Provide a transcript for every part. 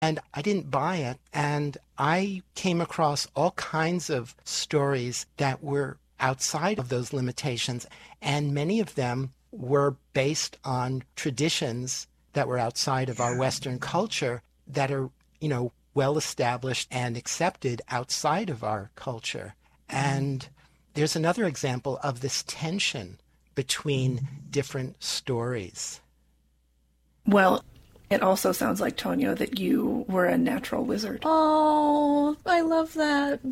And I didn't buy it. And I came across all kinds of stories that were outside of those limitations. And many of them were based on traditions that were outside of our Western culture that are, well established and accepted outside of our culture. And there's another example of this tension between different stories. Well, it also sounds like, Tonio, that you were a natural wizard. Oh, I love that.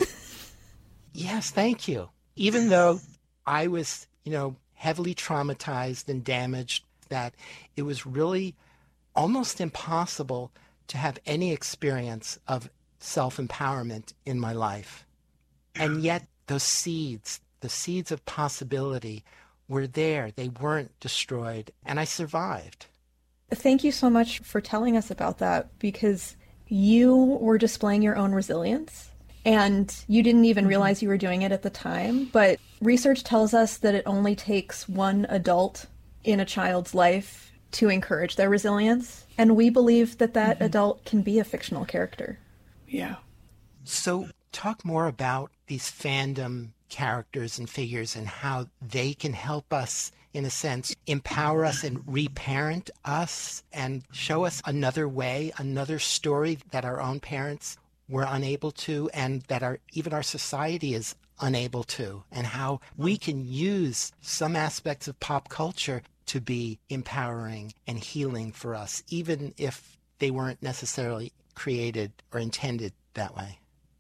Yes, thank you. Even though I was, heavily traumatized and damaged, that it was really almost impossible to have any experience of self-empowerment in my life. And yet those seeds, the seeds of possibility, were there. They weren't destroyed, and I survived. Thank you so much for telling us about that, because you were displaying your own resilience and you didn't even realize you were doing it at the time. But research tells us that it only takes one adult in a child's life to encourage their resilience. And we believe that that adult can be a fictional character. Yeah. So talk more about these fandom characters and figures and how they can help us, in a sense, empower us and reparent us and show us another way, another story that our own parents were unable to, and that even our society is unable to, and how we can use some aspects of pop culture to be empowering and healing for us, even if they weren't necessarily created or intended that way.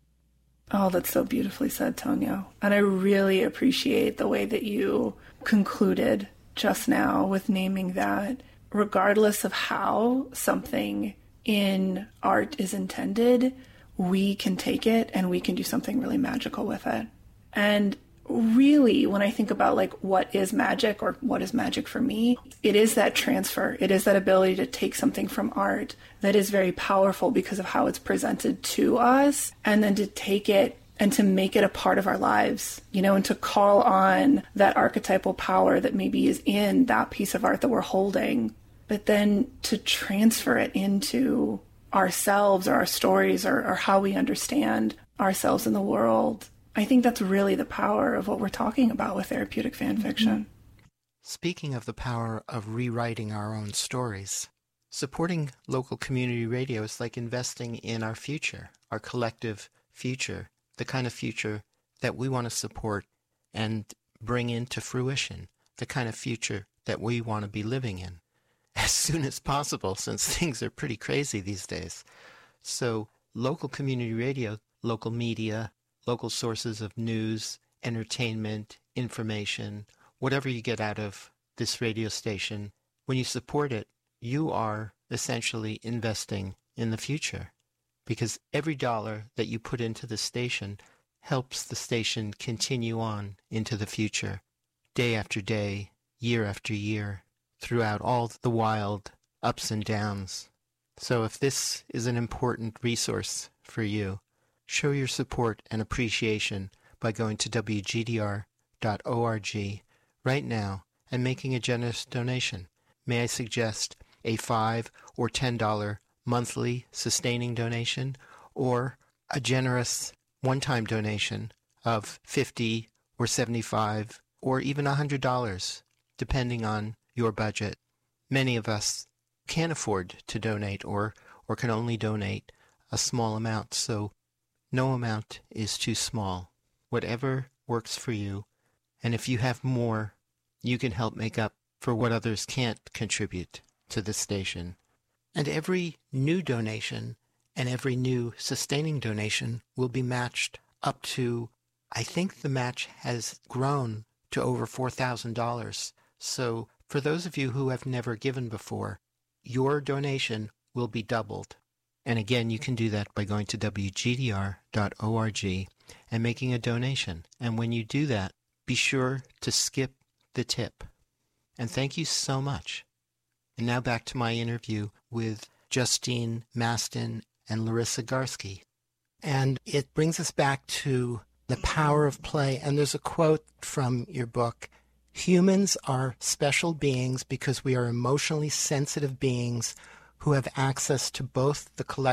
Oh, that's so beautifully said, Tonio. And I really appreciate the way that you concluded just now with naming that regardless of how something in art is intended, we can take it and we can do something really magical with it. And really, when I think about what is magic or what is magic for me, it is that transfer. It is that ability to take something from art that is very powerful because of how it's presented to us, and then to take it and to make it a part of our lives, and to call on that archetypal power that maybe is in that piece of art that we're holding, but then to transfer it into ourselves or our stories or how we understand ourselves in the world. I think that's really the power of what we're talking about with therapeutic fan fiction. Speaking of the power of rewriting our own stories, supporting local community radio is like investing in our future, our collective future, the kind of future that we want to support and bring into fruition, the kind of future that we want to be living in as soon as possible, since things are pretty crazy these days. So local community radio, local media, local sources of news, entertainment, information, whatever you get out of this radio station, when you support it, you are essentially investing in the future, because every dollar that you put into the station helps the station continue on into the future, day after day, year after year, throughout all the wild ups and downs. So if this is an important resource for you, show your support and appreciation by going to wgdr.org right now and making a generous donation. May I suggest a $5 or $10 monthly sustaining donation, or a generous one-time donation of $50 or $75 or even $100, depending on your budget. Many of us can't afford to donate or can only donate a small amount, so no amount is too small. Whatever works for you, and if you have more, you can help make up for what others can't contribute to the station. And every new donation and every new sustaining donation will be matched up to, I think the match has grown to over $4,000. So for those of you who have never given before, your donation will be doubled. And again, you can do that by going to wgdr.org and making a donation. And when you do that, be sure to skip the tip. And thank you so much. And now back to my interview with Justine Mastin and Larissa Garski. And it brings us back to the power of play. And there's a quote from your book: humans are special beings because we are emotionally sensitive beings who have access to both the